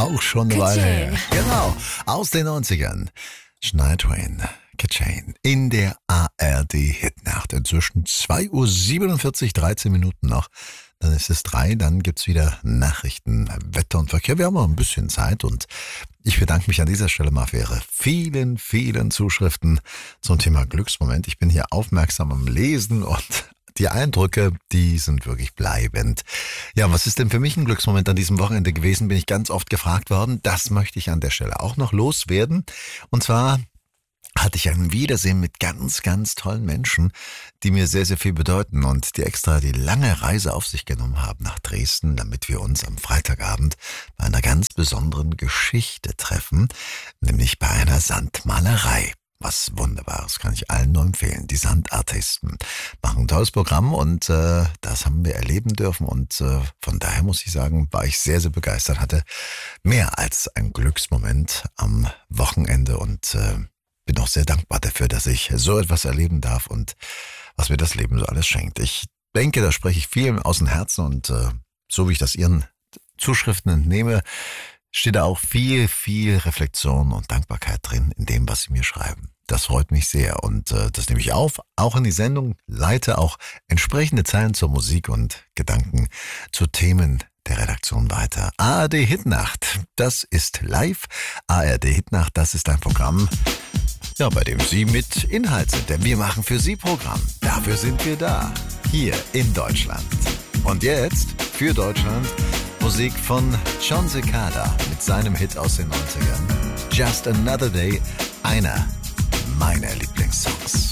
auch schon eine Weile her. Genau, aus den 90ern. Shania Twain, Ka-Chain, in der ARD-Hitnacht. Inzwischen 2:47 Uhr, 13 Minuten noch. Dann ist es 3, dann gibt's wieder Nachrichten, Wetter und Verkehr. Wir haben noch ein bisschen Zeit und ich bedanke mich an dieser Stelle mal für Ihre vielen, vielen Zuschriften zum Thema Glücksmoment. Ich bin hier aufmerksam am Lesen und die Eindrücke, die sind wirklich bleibend. Ja, was ist denn für mich ein Glücksmoment an diesem Wochenende gewesen, bin ich ganz oft gefragt worden. Das möchte ich an der Stelle auch noch loswerden. Und zwar hatte ich ein Wiedersehen mit ganz, ganz tollen Menschen, die mir sehr, sehr viel bedeuten und die extra die lange Reise auf sich genommen haben nach Dresden, damit wir uns am Freitagabend bei einer ganz besonderen Geschichte treffen, nämlich bei einer Sandmalerei. Was Wunderbares, kann ich allen nur empfehlen. Die Sandartisten machen ein tolles Programm und das haben wir erleben dürfen und von daher muss ich sagen, war ich sehr, sehr begeistert, hatte mehr als ein Glücksmoment am Wochenende und bin auch sehr dankbar dafür, dass ich so etwas erleben darf und was mir das Leben so alles schenkt. Ich denke, da spreche ich viel aus dem Herzen und so wie ich das Ihren Zuschriften entnehme, steht da auch viel, viel Reflexion und Dankbarkeit drin in dem, was Sie mir schreiben. Das freut mich sehr und das nehme ich auf, auch in die Sendung, leite auch entsprechende Zeilen zur Musik und Gedanken zu Themen der Redaktion weiter. ARD Hitnacht, das ist live. ARD Hitnacht, das ist ein Programm, ja, bei dem Sie mit Inhalt sind, denn wir machen für Sie Programm. Dafür sind wir da, hier in Deutschland. Und jetzt für Deutschland Musik von Jon Secada mit seinem Hit aus den 90ern. Just Another Day, einer meiner Lieblingssongs.